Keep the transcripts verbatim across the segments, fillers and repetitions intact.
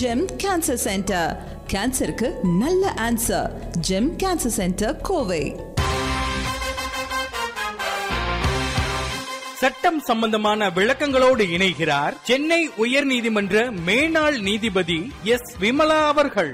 GeM cancer centre. கேன்சருக்கு நல்ல answer. GeM cancer centre, Kovai. சட்டம் சம்பந்தமான விளக்கங்களோடு இணைகிறார் சென்னை உயர்நீதிமன்ற மேனாள் நீதிபதி எஸ் விமலா அவர்கள்.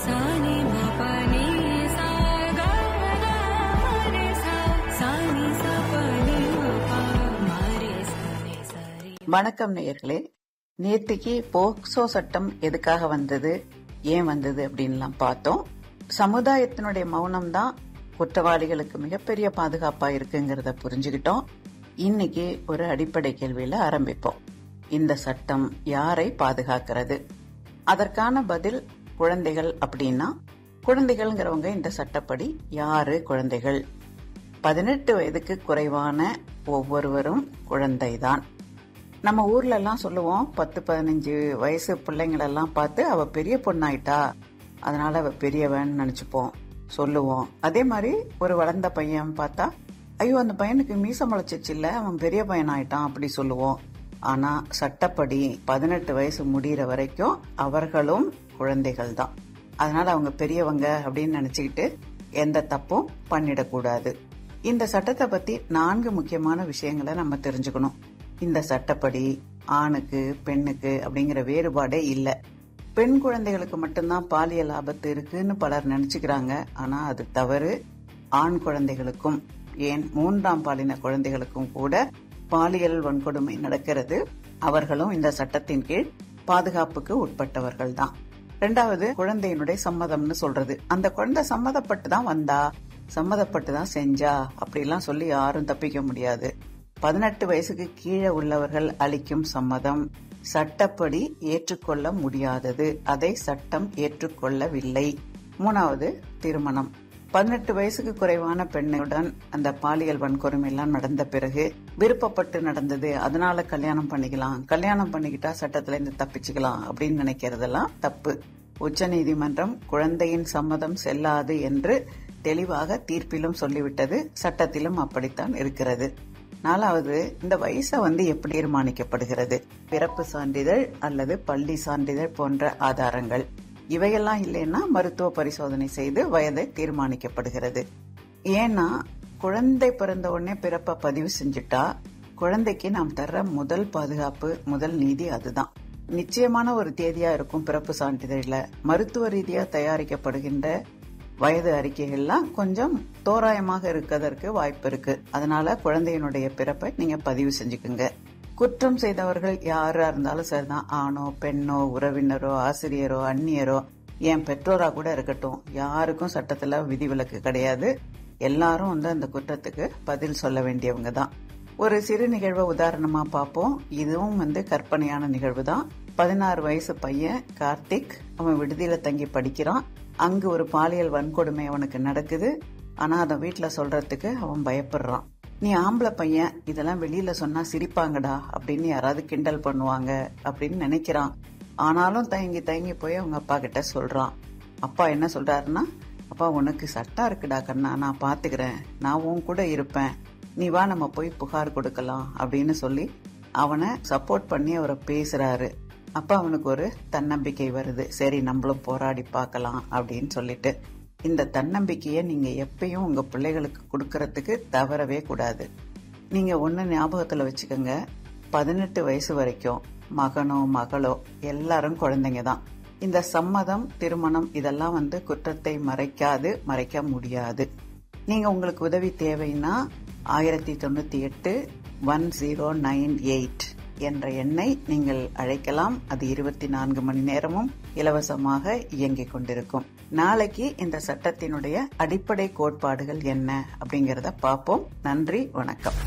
வணக்கம் நேயர்களே. நேத்திக்கு போக்சோ சட்டம் எதுக்காக வந்தது, ஏன் வந்தது அப்படின்லாம் பார்த்தோம். சமுதாயத்தினுடைய மௌனம் தான் குற்றவாளிகளுக்கு மிகப்பெரிய பாதுகாப்பா இருக்குங்கிறத புரிஞ்சுக்கிட்டோம். இன்னைக்கு ஒரு அடிப்படை கேள்வியில ஆரம்பிப்போம். இந்த சட்டம் யாரை பாதுகாக்கிறது? அதற்கான பதில் குழந்தைகள். அப்படின்னா குழந்தைகள்ங்கிறவங்க இந்த சட்டப்படி யாரு குழந்தைகள்? பதினெட்டு வயதுக்கு குறைவான ஒவ்வொருவரும் குழந்தைதான். நம்ம ஊர்ல எல்லாம் சொல்லுவோம், பத்து பதினஞ்சு வயசு பிள்ளைங்களெல்லாம் பார்த்து அவ பெரிய பொண்ணாயிட்டா, அதனால அவ பெரியவன் நினைச்சுப்போம், சொல்லுவோம். அதே மாதிரி ஒரு வளர்ந்த பையன் பார்த்தா, ஐயோ அந்த பையனுக்கு மீசம் முளைச்சிச்சு இல்ல, அவன் பெரிய பையன் ஆயிட்டான், அப்படி சொல்லுவோம். ஆனா சட்டப்படி பதினெட்டு வயசு முடிகிற வரைக்கும் அவர்களும் குழந்தைகள் தான். அதனால அவங்க பெரியவங்க அப்படின்னு நினைச்சுக்கிட்டு எந்த தப்பும் பண்ணிடக்கூடாது. இந்த சட்டத்தை பத்தி நான்கு முக்கியமான விஷயங்களை நம்ம தெரிஞ்சுக்கணும். இந்த சட்டப்படி ஆணுக்கு பெண்ணுக்கு அப்படிங்கிற வேறுபாடே இல்ல. பெண் குழந்தைகளுக்கு மட்டும்தான் பாலியல் ஆபத்து இருக்குன்னு பலர் நினைச்சுக்கிறாங்க. ஆனா அது தவறு. ஆண் குழந்தைகளுக்கும், ஏன் மூன்றாம் பாலின குழந்தைகளுக்கும் கூட பாலியல் வன்கொடுமை நடக்கிறது. அவர்களும் இந்த சட்டத்தின் கீழ் பாதுகாப்புக்கு உட்பட்டவர்கள் தான். ரெண்டாவது, குழந்தையினுடைய சம்மதம்னு சொல்றது. அந்த குழந்தை சம்மதப்பட்டு தான் வந்தா, சம்மதப்பட்டு தான் செஞ்சா, அப்படிலாம் சொல்லி யாரும் தப்பிக்க முடியாது. பதினெட்டு வயசுக்கு கீழே உள்ளவர்கள் அளிக்கும் சம்மதம் சட்டப்படி ஏற்றுக்கொள்ள முடியாதது. அதை சட்டம் ஏற்றுக்கொள்ளவில்லை. மூணாவது, திருமணம். பதினெட்டு வயசுக்கு குறைவான பெண்ணுடன் அந்த பாலியல் வன்கொடுமை எல்லாம் நடந்த பிறகு விருப்பப்பட்டு நடந்தது, அதனால கல்யாணம் பண்ணிக்கலாம், கல்யாணம் பண்ணிக்கிட்டா சட்டத்துல இருந்து தப்பிச்சுக்கலாம் அப்படின்னு நினைக்கிறதெல்லாம் தப்பு. உச்ச நீதிமன்றம் குழந்தையின் சம்மதம் செல்லாது என்று தெளிவாக தீர்ப்பிலும் சொல்லிவிட்டது. சட்டத்திலும் அப்படித்தான் இருக்கிறது. நாலாவது, இந்த வயசை வந்து எப்படி தீர்மானிக்கப்படுகிறது? பிறப்பு சான்றிதழ் அல்லது பள்ளி சான்றிதழ் போன்ற ஆதாரங்கள். இவையெல்லாம் இல்லைன்னா மருத்துவ பரிசோதனை செய்து வயதை தீர்மானிக்கப்படுகிறது. ஏன்னா குழந்தை பிறந்த உடனே பிறப்ப பதிவு செஞ்சுட்டா குழந்தைக்கு நாம் தர்ற முதல் பாதுகாப்பு, முதல் நீதி அதுதான். நிச்சயமான ஒரு தேதியா இருக்கும் பிறப்பு சான்றிதழ்ல. மருத்துவ ரீதியா தயாரிக்கப்படுகின்ற வயது அறிக்கைகள்லாம் கொஞ்சம் தோராயமாக இருக்கிறதற்கு வாய்ப்பு இருக்கு. அதனால குழந்தையினுடைய பிறப்பை நீங்க பதிவு செஞ்சுக்குங்க. குற்றம் செய்தவர்கள் யாரா இருந்தாலும் சரிதான், ஆணோ பெண்ணோ உறவினரோ ஆசிரியரோ அந்நியரோ என் பெற்றோரா கூட இருக்கட்டும், யாருக்கும் சட்டத்துல விதிவிலக்கு கிடையாது. எல்லாரும் வந்து அந்த குற்றத்துக்கு பதில் சொல்ல வேண்டியவங்க தான். ஒரு சிறு நிகழ்வை உதாரணமா பார்ப்போம். இதுவும் வந்து கற்பனையான நிகழ்வு தான். பதினாறு வயசு பையன் கார்த்திக், அவன் விடுதியில தங்கி படிக்கிறான். அங்கு ஒரு பாலியல் வன்கொடுமை அவனுக்கு நடக்குது. ஆனா அதை வீட்டுல சொல்றதுக்கு அவன் பயப்படுறான். நீ ஆம்பளை பையன், இதெல்லாம் வெளியில சொன்னா சிரிப்பாங்கடா அப்படின்னு யாராவது கிண்டல் பண்ணுவாங்க அப்படின்னு நினைக்கிறான். ஆனாலும் தயங்கி தயங்கி போய் அவங்க அப்பா கிட்ட சொல்றான். அப்பா என்ன சொல்றாருன்னா, அப்பா உனக்கு சட்டம் இருக்குடா கண்ணா, நான் பாத்துக்கிறேன், நான் உன் கூட இருப்பேன், நீ வா நம்ம போய் புகார் கொடுக்கலாம் அப்படின்னு சொல்லி அவனை சப்போர்ட் பண்ணி அவரை பேசுறாரு. அப்ப அவனுக்கு ஒரு தன்னம்பிக்கை வருது. சரி நம்மளும் போராடி பார்க்கலாம் அப்படின்னு சொல்லிட்டு. இந்த தன்னம்பிக்கையை நீங்க எப்பயும் உங்க பிள்ளைகளுக்கு கொடுக்கறதுக்கு தவறவே கூடாது. நீங்க ஒண்ணு ஞாபகத்துல வச்சுக்கோங்க, பதினெட்டு வயசு வரைக்கும் மகனோ மகளோ எல்லாரும் குழந்தைங்க தான். இந்த சம்மதம், திருமணம் இதெல்லாம் வந்து குற்றத்தை மறைக்காது, மறைக்க முடியாது. நீங்க உங்களுக்கு உதவி தேவைன்னா ஆயிரத்தி தொண்ணூத்தி எட்டு ஒன் ஜீரோ நைன் எயிட் என்ற எண்ணை நீங்கள் அழைக்கலாம். அது இருபத்தி நான்கு மணி நேரமும் இலவசமாக இயங்கிக் கொண்டிருக்கும். நாளைக்கு இந்த சட்டத்தினுடைய அடிப்படை கோட்பாடுகள் என்ன அப்படிங்கறத பார்ப்போம். நன்றி, வணக்கம்.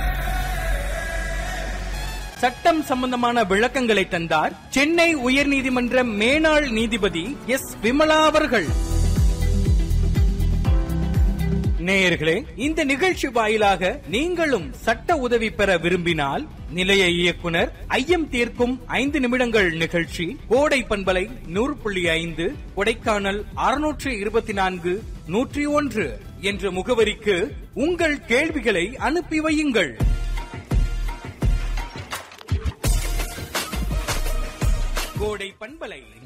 சட்டம் சம்பந்தமான விளக்கங்களை தந்தார் சென்னை உயர்நீதிமன்ற மேனாள் நீதிபதி எஸ் விமலா அவர்கள். நேயர்களே, இந்த நிகழ்ச்சி வாயிலாக நீங்களும் சட்ட உதவி பெற விரும்பினால் நிலைய இயக்குனர் ஐயம் தீர்க்கும் ஐந்து நிமிடங்கள் நிகழ்ச்சி கோடை பண்பலை நூறு புள்ளி ஐந்து, கொடைக்கானல் அறுநூற்று இருபத்தி நான்கு நூற்றி ஒன்று என்ற முகவரிக்கு உங்கள் கேள்விகளை அனுப்பி வையுங்கள். கோடை பண்பலை